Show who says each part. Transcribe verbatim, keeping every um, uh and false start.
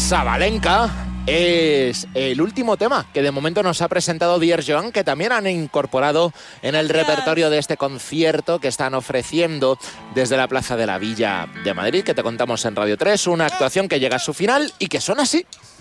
Speaker 1: Sabalenka es el último tema que de momento nos ha presentado Dear Joan, que también han incorporado en el repertorio de este concierto que están ofreciendo desde la Plaza de la Villa de Madrid, que te contamos en Radio tres, una actuación que llega a su final y que suena así.